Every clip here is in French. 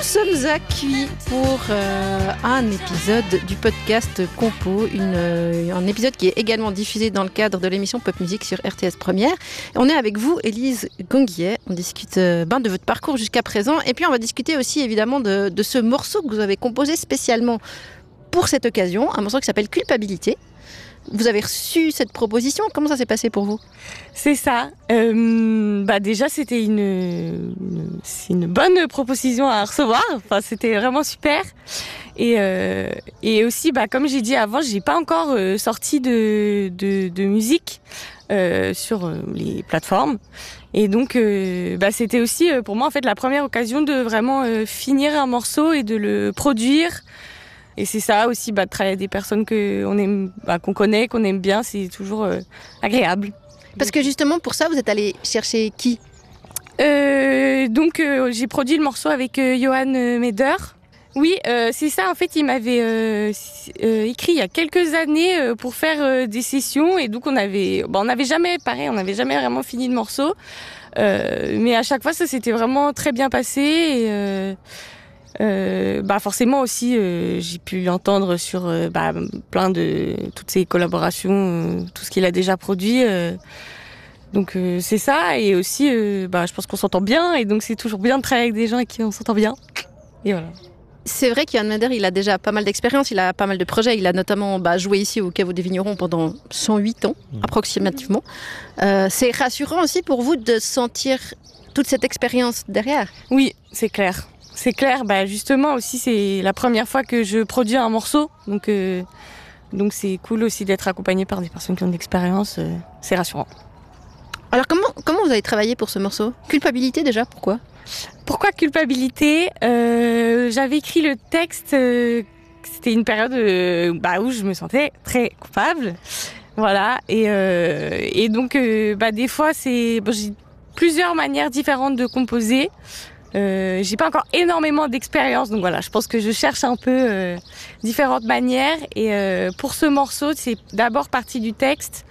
sommes accueillis pour un épisode du podcast Compo, un épisode qui est également diffusé dans le cadre de l'émission Pop Musique sur RTS Première. On est avec vous, Élise Ganguillet. On discute de votre parcours jusqu'à présent. Et puis on va discuter aussi évidemment de ce morceau que vous avez composé spécialement pour cette occasion, un morceau qui s'appelle Culpabilité. Vous avez reçu cette proposition, comment ça s'est passé pour vous ? C'est ça. Déjà, c'était une bonne proposition à recevoir. Enfin, c'était vraiment super. Et aussi, comme j'ai dit avant, j'ai pas encore sorti de musique sur les plateformes. Et donc, c'était aussi pour moi en fait la première occasion de vraiment finir un morceau et de le produire. Et c'est ça aussi, de travailler avec des personnes qu'on aime, qu'on connaît, qu'on aime bien, c'est toujours agréable. Parce que justement, pour ça, vous êtes allé chercher qui ? J'ai produit le morceau avec Johan Meder. Oui, c'est ça. En fait, il m'avait écrit il y a quelques années pour faire des sessions. Et donc, on n'avait jamais vraiment fini le morceau. Mais à chaque fois, ça s'était vraiment très bien passé. Forcément aussi j'ai pu l'entendre sur plein de toutes ses collaborations, tout ce qu'il a déjà produit, donc c'est ça. Et aussi je pense qu'on s'entend bien et donc c'est toujours bien de travailler avec des gens avec qui on s'entend bien et voilà. C'est vrai qu'Johan Meder, il a déjà pas mal d'expérience, il a pas mal de projets. Il a notamment joué ici au Caveau des Vignerons pendant 108 ans, approximativement. C'est rassurant aussi pour vous de sentir toute cette expérience derrière ? Oui, c'est clair. C'est clair, justement aussi c'est la première fois que je produis un morceau, donc c'est cool aussi d'être accompagné par des personnes qui ont de l'expérience, c'est rassurant. Alors comment vous avez travaillé pour ce morceau ? Culpabilité déjà, pourquoi ? Pourquoi culpabilité ? J'avais écrit le texte, c'était une période où je me sentais très coupable, voilà, et donc des fois j'ai plusieurs manières différentes de composer. J'ai pas encore énormément d'expérience, donc voilà, je pense que je cherche un peu différentes manières. Et pour ce morceau, c'est d'abord parti du texte.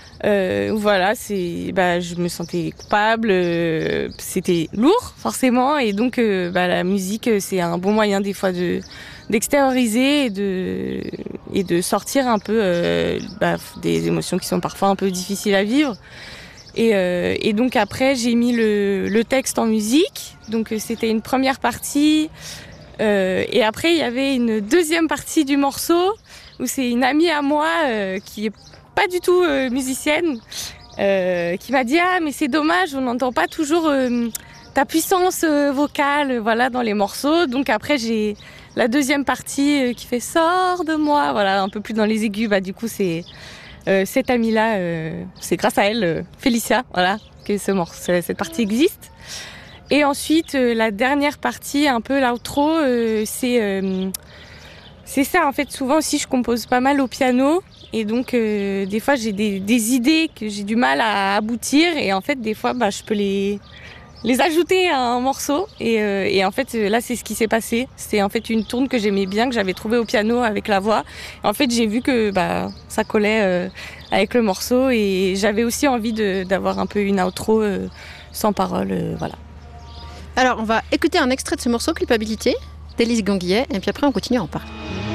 Je me sentais coupable, c'était lourd forcément, et donc la musique, c'est un bon moyen des fois d'extérioriser et de sortir un peu des émotions qui sont parfois un peu difficiles à vivre. Et donc après j'ai mis le texte en musique, donc c'était une première partie, et après il y avait une deuxième partie du morceau où c'est une amie à moi qui est pas du tout musicienne, qui m'a dit mais c'est dommage, on n'entend pas toujours ta puissance vocale, voilà, dans les morceaux. Donc après j'ai la deuxième partie qui fait sors de moi, voilà, un peu plus dans les aigus. Du coup c'est cette amie-là, c'est grâce à elle, Félicia, voilà, que cette partie existe. Et ensuite, la dernière partie, un peu l'outro, c'est ça. En fait, souvent aussi, je compose pas mal au piano. Et donc, des fois, j'ai des idées que j'ai du mal à aboutir. Et en fait, des fois, je peux les ajouter à un morceau. Et en fait, là, c'est ce qui s'est passé. C'était en fait une tourne que j'aimais bien, que j'avais trouvée au piano avec la voix. Et en fait, j'ai vu que ça collait avec le morceau. Et j'avais aussi envie d'avoir un peu une outro sans parole, voilà. Alors, on va écouter un extrait de ce morceau, Culpabilité, d'Élise Ganguillet. Et puis après, on continue à en parler.